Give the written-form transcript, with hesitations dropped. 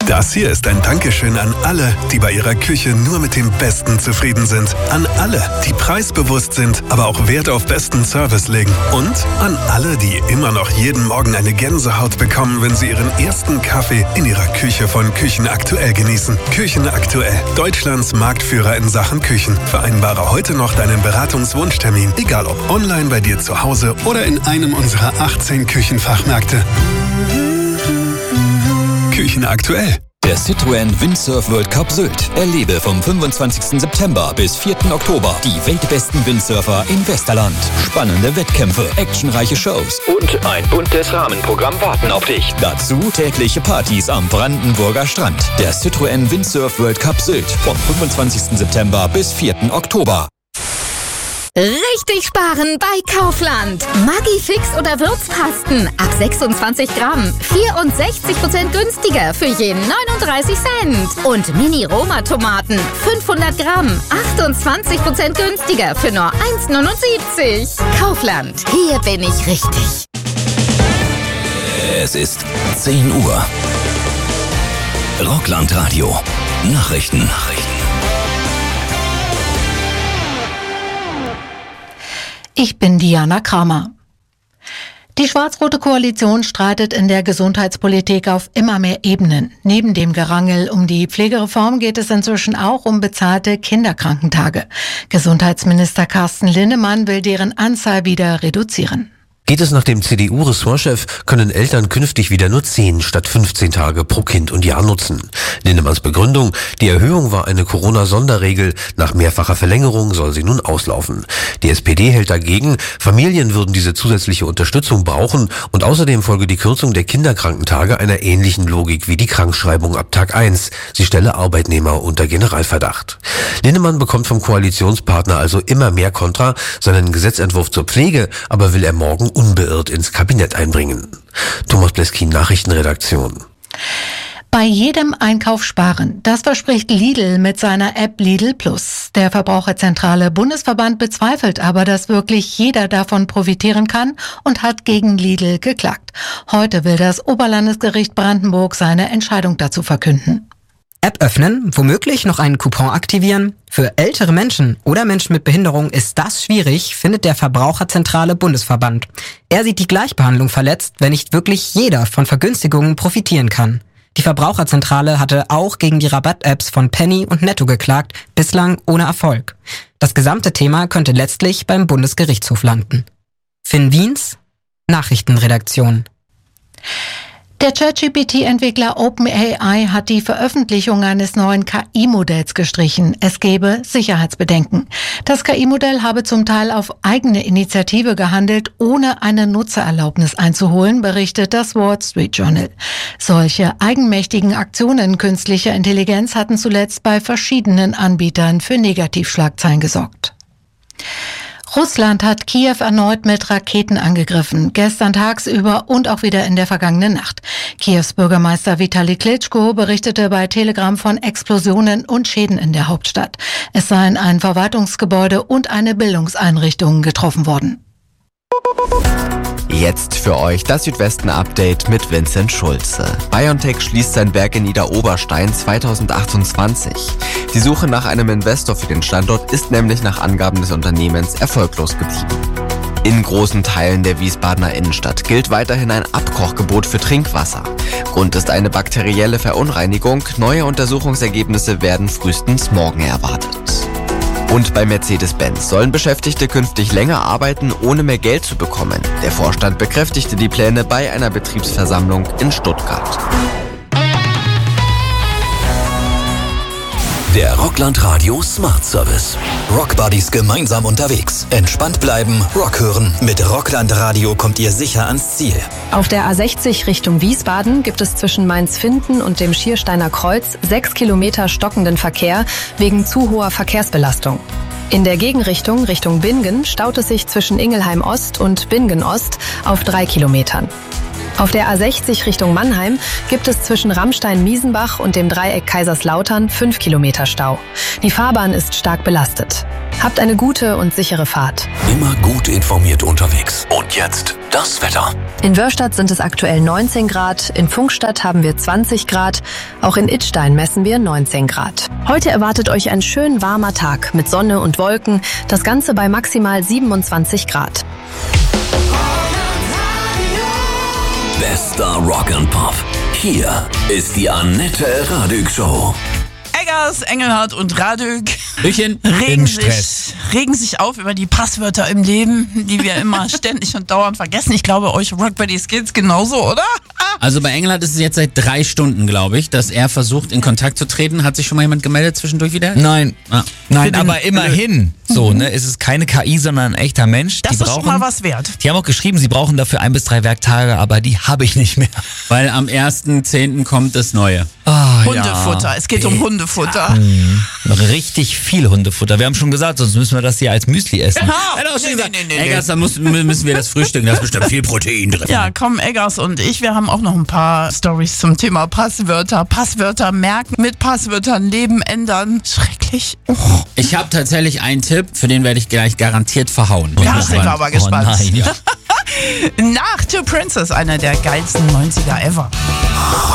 Das hier ist ein Dankeschön an alle, die bei ihrer Küche nur mit dem Besten zufrieden sind. An alle, die preisbewusst sind, aber auch Wert auf besten Service legen. Und an alle, die immer noch jeden Morgen eine Gänsehaut bekommen, wenn sie ihren ersten Kaffee in ihrer Küche von Küchenaktuell genießen. Küchenaktuell, Deutschlands Marktführer in Sachen Küchen. Vereinbare heute noch deinen Beratungswunschtermin, egal ob online bei dir zu Hause oder in einem unserer 18 Küchenfachmärkte. Küchenaktuell. Der Citroën Windsurf World Cup Sylt. Erlebe vom 25. September bis 4. Oktober die weltbesten Windsurfer in Westerland. Spannende Wettkämpfe, actionreiche Shows und ein buntes Rahmenprogramm warten auf dich. Dazu tägliche Partys am Brandenburger Strand. Der Citroën Windsurf World Cup Sylt vom 25. September bis 4. Oktober. Richtig sparen bei Kaufland. Maggi Fix oder Würzpasten ab 26 Gramm. 64% günstiger für je 39 Cent. Und Mini-Roma-Tomaten 500 Gramm. 28% günstiger für nur 1,79. Kaufland. Hier bin ich richtig. Es ist 10 Uhr. Rockland-Radio. Nachrichten. Ich bin Diana Kramer. Die schwarz-rote Koalition streitet in der Gesundheitspolitik auf immer mehr Ebenen. Neben dem Gerangel um die Pflegereform geht es inzwischen auch um bezahlte Kinderkrankentage. Gesundheitsminister Carsten Linnemann will deren Anzahl wieder reduzieren. Geht es nach dem CDU-Ressortchef, können Eltern künftig wieder nur 10 statt 15 Tage pro Kind und Jahr nutzen. Linnemanns Begründung: Die Erhöhung war eine Corona-Sonderregel. Nach mehrfacher Verlängerung soll sie nun auslaufen. Die SPD hält dagegen, Familien würden diese zusätzliche Unterstützung brauchen und außerdem folge die Kürzung der Kinderkrankentage einer ähnlichen Logik wie die Krankschreibung ab Tag 1. Sie stelle Arbeitnehmer unter Generalverdacht. Linnemann bekommt vom Koalitionspartner also immer mehr Kontra. Seinen Gesetzentwurf zur Pflege aber will er morgen unbeirrt ins Kabinett einbringen. Thomas Bleskin, Nachrichtenredaktion. Bei jedem Einkauf sparen. Das verspricht Lidl mit seiner App Lidl Plus. Der Verbraucherzentrale Bundesverband bezweifelt aber, dass wirklich jeder davon profitieren kann und hat gegen Lidl geklagt. Heute will das Oberlandesgericht Brandenburg seine Entscheidung dazu verkünden. App öffnen, womöglich noch einen Coupon aktivieren. Für ältere Menschen oder Menschen mit Behinderung ist das schwierig, findet der Verbraucherzentrale Bundesverband. Er sieht die Gleichbehandlung verletzt, wenn nicht wirklich jeder von Vergünstigungen profitieren kann. Die Verbraucherzentrale hatte auch gegen die Rabatt-Apps von Penny und Netto geklagt, bislang ohne Erfolg. Das gesamte Thema könnte letztlich beim Bundesgerichtshof landen. Finn Wiens, Nachrichtenredaktion. Der ChatGPT-Entwickler OpenAI hat die Veröffentlichung eines neuen KI-Modells gestrichen. Es gebe Sicherheitsbedenken. Das KI-Modell habe zum Teil auf eigene Initiative gehandelt, ohne eine Nutzererlaubnis einzuholen, berichtet das Wall Street Journal. Solche eigenmächtigen Aktionen künstlicher Intelligenz hatten zuletzt bei verschiedenen Anbietern für Negativschlagzeilen gesorgt. Russland hat Kiew erneut mit Raketen angegriffen, gestern tagsüber und auch wieder in der vergangenen Nacht. Kiews Bürgermeister Vitali Klitschko berichtete bei Telegram von Explosionen und Schäden in der Hauptstadt. Es seien ein Verwaltungsgebäude und eine Bildungseinrichtung getroffen worden. Jetzt für euch das Südwesten-Update mit Vincent Schulze. BioNTech schließt sein Werk in Idar-Oberstein 2028. Die Suche nach einem Investor für den Standort ist nämlich nach Angaben des Unternehmens erfolglos geblieben. In großen Teilen der Wiesbadener Innenstadt gilt weiterhin ein Abkochgebot für Trinkwasser. Grund ist eine bakterielle Verunreinigung. Neue Untersuchungsergebnisse werden frühestens morgen erwartet. Und bei Mercedes-Benz sollen Beschäftigte künftig länger arbeiten, ohne mehr Geld zu bekommen. Der Vorstand bekräftigte die Pläne bei einer Betriebsversammlung in Stuttgart. Der Rockland Radio Smart Service. Rockbuddies gemeinsam unterwegs. Entspannt bleiben, Rock hören. Mit Rockland Radio kommt ihr sicher ans Ziel. Auf der A60 Richtung Wiesbaden gibt es zwischen Mainz-Finden und dem Schiersteiner Kreuz 6 Kilometer stockenden Verkehr wegen zu hoher Verkehrsbelastung. In der Gegenrichtung Richtung Bingen staut es sich zwischen Ingelheim Ost und Bingen Ost auf 3 Kilometern. Auf der A60 Richtung Mannheim gibt es zwischen Rammstein-Miesenbach und dem Dreieck Kaiserslautern 5 Kilometer Stau. Die Fahrbahn ist stark belastet. Habt eine gute und sichere Fahrt. Immer gut informiert unterwegs. Und jetzt das Wetter. In Wörstadt sind es aktuell 19 Grad, in Pfungstadt haben wir 20 Grad, auch in Idstein messen wir 19 Grad. Heute erwartet euch ein schön warmer Tag mit Sonne und Wolken, das Ganze bei maximal 27 Grad. Bester Rock and Pop. Hier ist die Annette Radück Show. Eggers, Engelhardt und Radück regen sich auf über die Passwörter im Leben, die wir immer ständig und dauernd vergessen. Ich glaube, euch Rockbuddies geht's genauso, oder? Also bei Engelhardt ist es jetzt seit 3 Stunden, glaube ich, dass er versucht, in Kontakt zu treten. Hat sich schon mal jemand gemeldet zwischendurch wieder? Nein, aber immerhin. So, ne? Es ist keine KI, sondern ein echter Mensch. Das ist schon mal was wert. Die haben auch geschrieben, sie brauchen dafür 1 bis 3 Werktage, aber die habe ich nicht mehr. Weil am 1.10. kommt das Neue. Hundefutter, ja. Es geht um Hundefutter. Richtig viel Hundefutter. Wir haben schon gesagt, sonst müssen wir das hier als Müsli essen. Genau. Eggers, da müssen wir das frühstücken, da ist bestimmt viel Protein drin. Ja, komm, Eggers und ich, wir haben auch noch ein paar Storys zum Thema Passwörter. Passwörter merken, mit Passwörtern Leben ändern. Schrecklich. Ich habe tatsächlich einen Tipp, für den werde ich gleich garantiert verhauen. Da sind wir aber gespannt. Oh nein, ja. Nach To Princess, einer der geilsten 90er ever.